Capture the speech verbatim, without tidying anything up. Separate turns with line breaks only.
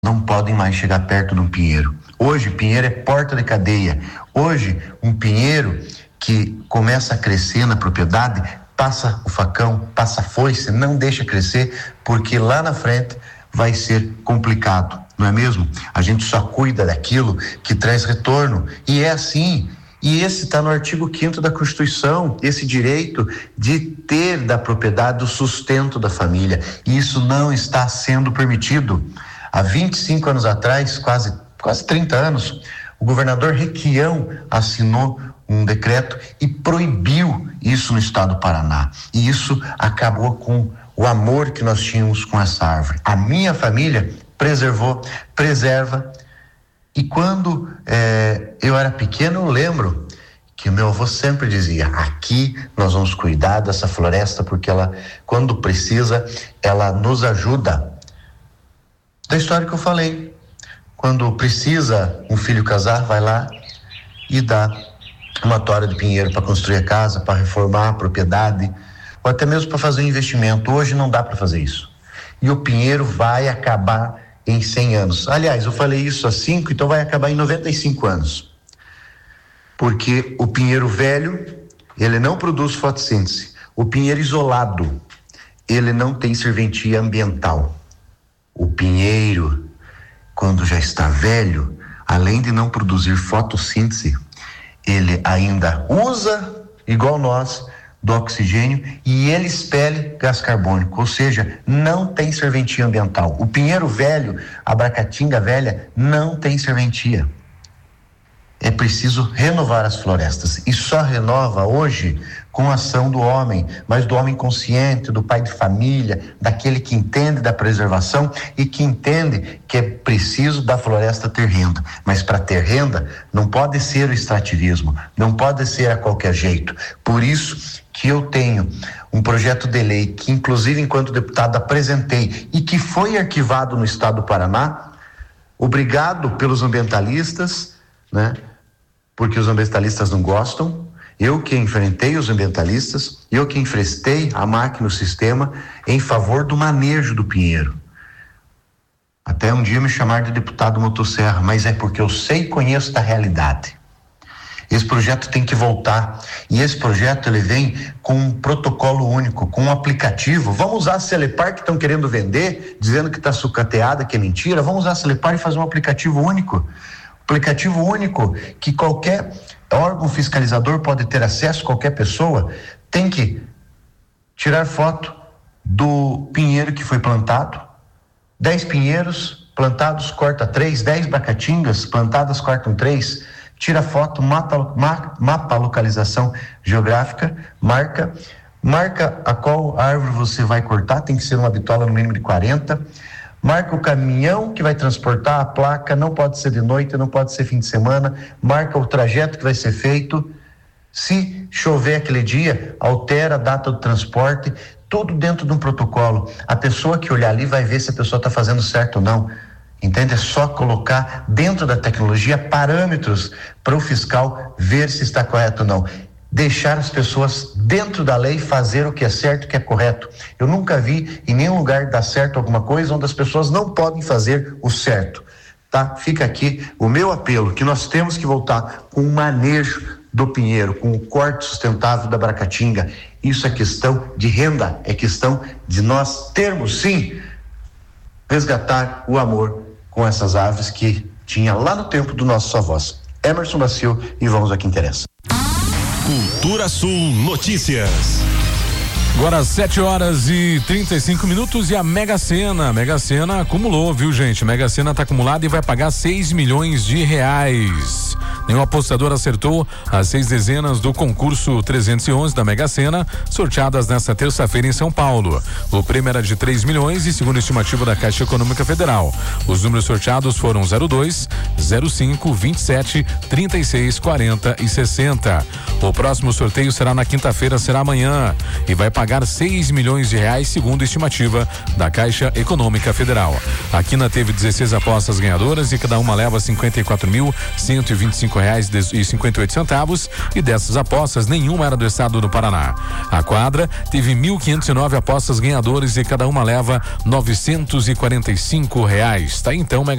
não podem mais chegar perto de um pinheiro. Hoje, pinheiro é porta de cadeia. Hoje, um pinheiro que começa a crescer na propriedade, passa o facão, passa a foice, não deixa crescer, porque lá na frente vai ser complicado, não é mesmo? A gente só cuida daquilo que traz retorno, e é assim. E esse está no artigo quinto da Constituição, esse direito de ter da propriedade o sustento da família. E isso não está sendo permitido. Há vinte e cinco anos atrás, quase, quase trinta anos, o governador Requião assinou um decreto e proibiu isso no estado do Paraná. E isso acabou com o amor que nós tínhamos com essa árvore. A minha família preservou, preserva. E quando eh, eu era pequeno, eu lembro que o meu avô sempre dizia: aqui nós vamos cuidar dessa floresta, porque ela, quando precisa, ela nos ajuda. Da história que eu falei, quando precisa um filho casar, vai lá e dá uma tora de pinheiro para construir a casa, para reformar a propriedade, ou até mesmo para fazer um investimento. Hoje não dá para fazer isso. E o pinheiro vai acabar em cem anos. Aliás, eu falei isso há cinco, então vai acabar em noventa e cinco anos. Porque o pinheiro velho, ele não produz fotossíntese. O pinheiro isolado, ele não tem serventia ambiental. O pinheiro, quando já está velho, além de não produzir fotossíntese, ele ainda usa, igual nós, do oxigênio, e ele expele gás carbônico, ou seja, não tem serventia ambiental. O pinheiro velho, a bracatinga velha, não tem serventia. É preciso renovar as florestas, e só renova hoje com a ação do homem, mas do homem consciente, do pai de família, daquele que entende da preservação e que entende que é preciso da floresta ter renda. Mas para ter renda não pode ser o extrativismo, não pode ser a qualquer jeito. Por isso que eu tenho um projeto de lei que, inclusive, enquanto deputado, apresentei e que foi arquivado no estado do Paraná, obrigado pelos ambientalistas, né? Porque os ambientalistas não gostam. Eu que enfrentei os ambientalistas, eu que enfrentei a máquina, o sistema, em favor do manejo do pinheiro. Até um dia me chamaram de deputado motosserra, mas é porque eu sei e conheço da realidade. Esse projeto tem que voltar, e esse projeto ele vem com um protocolo único, com um aplicativo. Vamos usar a Celepar que estão querendo vender, dizendo que está sucateada, que é mentira. Vamos usar a Celepar e fazer um aplicativo único. Aplicativo único que qualquer órgão fiscalizador pode ter acesso, qualquer pessoa tem que tirar foto do pinheiro que foi plantado. Dez pinheiros plantados, corta três, dez bracatingas plantadas, cortam três. Tira foto, mapa, mapa a localização geográfica, marca, marca a qual árvore você vai cortar, tem que ser uma bitola no mínimo de quarenta, marca o caminhão que vai transportar a placa, não pode ser de noite, não pode ser fim de semana, marca o trajeto que vai ser feito. Se chover aquele dia, altera a data do transporte, tudo dentro de um protocolo. A pessoa que olhar ali vai ver se a pessoa está fazendo certo ou não. Entende? É só colocar dentro da tecnologia parâmetros para o fiscal ver se está correto ou não. Deixar as pessoas dentro da lei fazer o que é certo, o que é correto. Eu nunca vi em nenhum lugar dar certo alguma coisa onde as pessoas não podem fazer o certo. Tá? Fica aqui o meu apelo, que nós temos que voltar com o manejo do pinheiro, com o corte sustentável da bracatinga. Isso é questão de renda, é questão de nós termos, sim, resgatar o amor com essas aves que tinha lá no tempo dos nossos avós. Emerson da Silva, e vamos ao que interessa.
Cultura Sul Notícias.
Agora sete horas e trinta e cinco minutos e a Mega Sena, a Mega Sena acumulou, viu, gente? A Mega Sena tá acumulada e vai pagar seis milhões de reais. Nenhum apostador acertou as seis dezenas do concurso trezentos e onze da Mega Sena, sorteadas nesta terça-feira em São Paulo. O prêmio era de três milhões e segundo a estimativa da Caixa Econômica Federal. Os números sorteados foram zero dois, zero cinco, vinte e sete, trinta e seis, quarenta e sessenta. O próximo sorteio será na quinta-feira, será amanhã, e vai pagar seis milhões de reais, segundo a estimativa da Caixa Econômica Federal. A Quina teve dezesseis apostas ganhadoras e cada uma leva cinquenta e quatro mil, cento e vinte e cinco reais e cinquenta e oito centavos, e dessas apostas nenhuma era do estado do Paraná. A quadra teve mil quinhentos e nove apostas ganhadoras e cada uma leva novecentos e quarenta e cinco reais. Tá então, Mega